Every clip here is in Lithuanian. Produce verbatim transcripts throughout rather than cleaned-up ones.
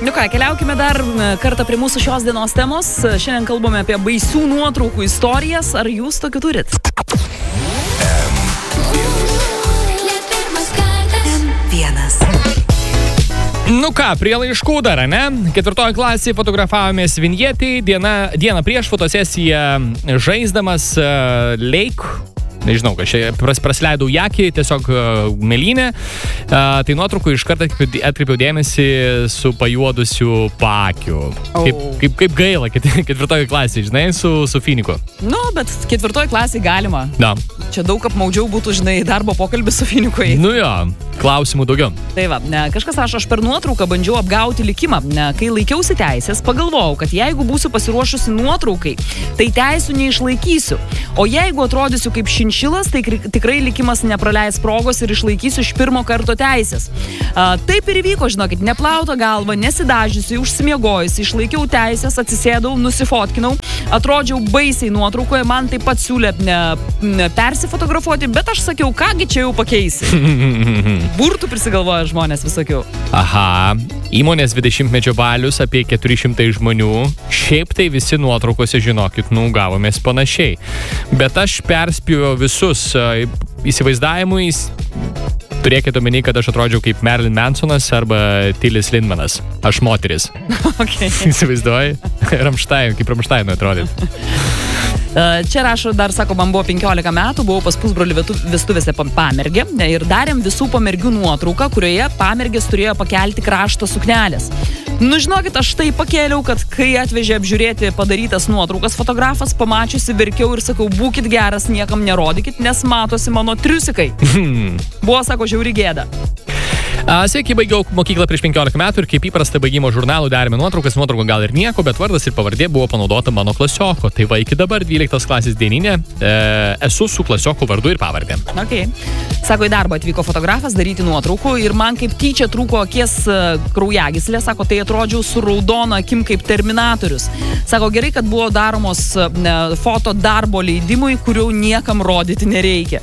Nu ką, keliaukime dar kartą prie mūsų šios dienos temos. Šiandien kalbame apie baisių nuotraukų istorijas. Ar jūs tokių turit? Nu ką, prie laiškų dar, ne? Ketvirtoji klasė fotografavomės Vinjetį, diena, dieną prieš fotosesiją žaisdamas uh, Lake. Nežinau, kad čia pras, prasileidau jakį, tiesiog uh, mėlynę. Uh, tai nuotraukų iš karto atkreipiau dėmesį su pajuodusiu pakiu. Oh. Kaip, kaip, kaip gaila, ketvirtoji klasė, žinai, su, su Finiku. Nu, bet ketvirtoji klasė galima. Na. Čia daug apmaudžiau būtų, žinai, darbo pokalbis su Finikui. Nu jo, klausimų daugiau. Tai va, ne, kažkas rašo, aš per nuotrauką bandžiau apgauti likimą. Ne, kai laikiausi teisės, pagalvojau, kad jeigu būsiu pasiruošusi nuotraukai, tai teisų neišlaikysiu. O jeigu atrodysiu kaip šinšilas, tai tikrai likimas nepraleis progos ir išlaikysiu iš pirmo karto teisės. A, taip ir įvyko, žinokit, neplauta galva, nesidažiusi, užsimiegojusi, išlaikiau teisės, atsisėdau, nusifotkinau, atrodžiau baisiai nuotraukoje, man taip pat siūlė ne, ne, persifotografuoti, bet aš sakiau, kągi čia jau pakeisi. Burtų prisigalvoja žmonės visokių. Aha, įmonės dvidešimtmečio balius apie keturi šimtai žmonių. Šiaip tai visi nuotraukose, žinokit, nu, gavomės panašiai. Bet aš perspėjau visus uh, įsivaizdavimui. Turėkite omeny, kad aš atrodžiau kaip Marilyn Mansonas arba Tilis Lindmanas. Aš moteris. Okay. Įsivaizduoji? Ramštain, kaip Ramštainui atrodyti. Čia rašo, dar sako, man buvo penkiolika metų, buvau pas pusbrolį vestuvėse Pamergė ir darėm visų pamergių nuotrauką, kurioje pamergės turėjo pakelti krašto suknelės. Nu, žinokit, aš tai pakėliau, kad kai atvežė apžiūrėti padarytas nuotraukas fotografas, pamačiusi, verkiau ir sakau, būkit geras, niekam nerodykit, nes matosi mano triusikai. Buvo, sako, žiauri gėda. Sveiki, baigiau mokyklą prieš penkiolika metų ir kaip įprasta baigimo žurnalų darėme nuotraukas, nuotrauka gal ir nieko, bet vardas ir pavardė buvo panaudota mano klasioko. Tai va, iki dabar dvyliktos klasės dieninė e, esu su klasioko vardu ir pavardė. Okay. Sako, į darbą atvyko fotografas daryti nuotraukų ir man kaip tyčia trūko akies kraujagyslė, sako, tai atrodžiau su raudona akim kaip Terminatorius. Sako, gerai, kad buvo daromos foto darbo leidimui, kurių niekam rodyti nereikia.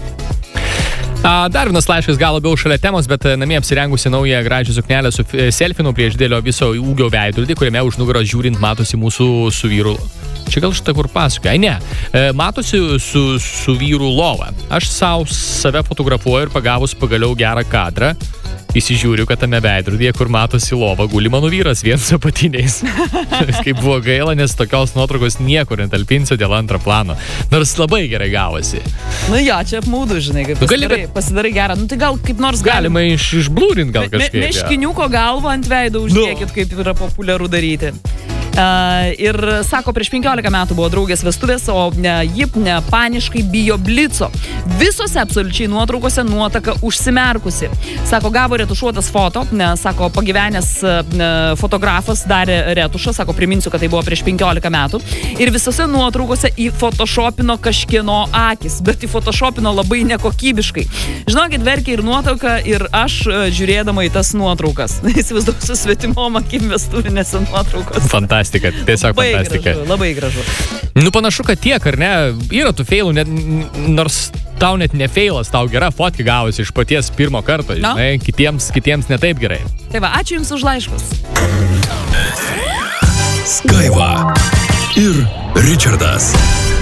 Dar vienas laiškas gal labiau šalia temos, bet namie apsirengusi naują gražią suknelę su selfinu prieš didelio viso ūgio veidrodį, kuriame už nugaros žiūrint matosi mūsų su vyru. Čia gal šitą kur pasakoja? Ne. Matosi su, su vyru lova. Aš savo save fotografuoju ir pagavus pagaliau gerą kadrą. Įsižiūriu, kad tame veidrodyje, kur matosi lova, guli mano vyras vien su apatiniais. Kaip buvo gaila, nes tokios nuotraukos niekur netalpinsiu dėl antro plano. Nors labai gerai gavosi. Nu jo, čia apmaudu, žinai, kaip pasidarai, gali, pasidarai gerą. Nu tai gal kaip nors galima galim, iš, išblūrint gal kažkaip. Me, meškiniuko galvą ant veido uždėkit, no. Kaip yra populiaru daryti. Uh, ir sako, prieš penkiolika metų buvo draugės vestuvės, o ne, ji ne, paniškai bijo blico. Visose absoliučiai nuotraukose nuotaka užsimerkusi. Sako, gavo retušuotas foto, ne, sako, pagyvenęs ne, fotografas darė retušą, sako, priminsiu, kad tai buvo prieš penkiolika metų. Ir visose nuotraukose į photoshopino kažkieno akis, bet į photoshopino labai nekokybiškai. Žinokit, verkia ir nuotrauka, ir aš žiūrėdama į tas nuotraukas. Įsivaizduosiu svetimom akim vestuvinėse nuotraukos. Fantastika. Tiesiog labai fantastika. Gražu, labai gražu. Nu, panašu, kad tiek, ar ne? Yra tų feilų, net, nors tau net ne feilas, tau gera fotka gavosi iš paties pirmo karto, žinai, no. kitiems, kitiems ne taip gerai. Tai va, ačiū Jums už laiškus. Skaiva ir Richardas.